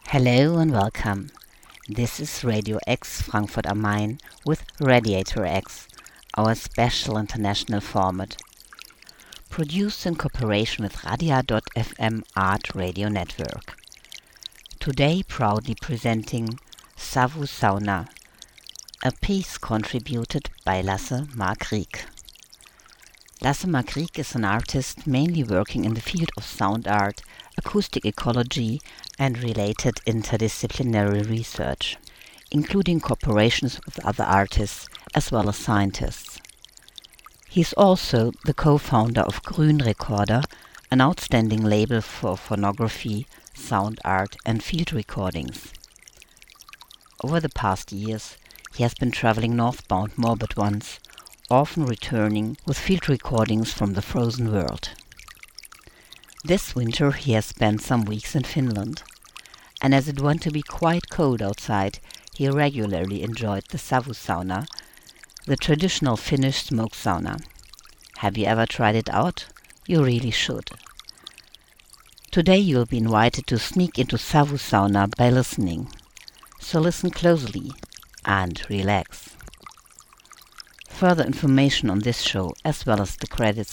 Hello and welcome. This is Radio X Frankfurt am Main with Radiator X, our special international format. Produced in cooperation with Radia.fm Art Radio Network. Today proudly presenting Savu Sauna, a piece contributed by Lasse Mark-Rieck. Lasse Mark-Rieck is an artist mainly working in the field of sound art, acoustic ecology and related interdisciplinary research, including cooperations with other artists as well as scientists. He is also the co-founder of Grün Recorder, an outstanding label for phonography, sound art and field recordings. Over the past years, he has been traveling northbound more but once, often returning with field recordings from the frozen world. This winter he has spent some weeks in Finland, and as it went to be quite cold outside, he regularly enjoyed the Savu Sauna, the traditional Finnish smoke sauna. Have you ever tried it out? You really should. Today you will be invited to sneak into Savu Sauna by listening. So listen closely and relax. Further information on this show, as well as the credits